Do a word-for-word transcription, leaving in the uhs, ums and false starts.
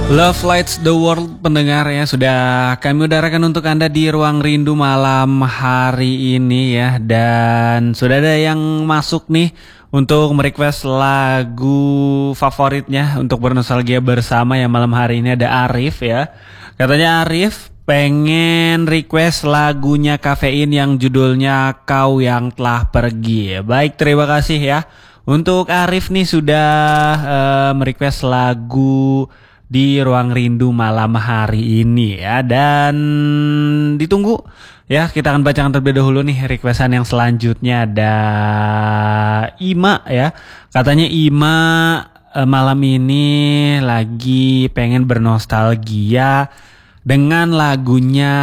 Love Lights the World pendengar ya, sudah kami udarakan untuk Anda di Ruang Rindu malam hari ini ya. Dan sudah ada yang masuk nih untuk merequest lagu favoritnya untuk bernostalgia bersama ya. Malam hari ini ada Arif ya. Katanya Arif pengen request lagunya Kafein yang judulnya Kau Yang Telah Pergi. Baik, terima kasih ya. Untuk Arif nih sudah uh, merequest lagu di Ruang Rindu malam hari ini ya. Dan ditunggu ya, kita akan bacakan terlebih dahulu nih requestan yang selanjutnya. Ada Ima ya. Katanya Ima eh, malam ini lagi pengen bernostalgia dengan lagunya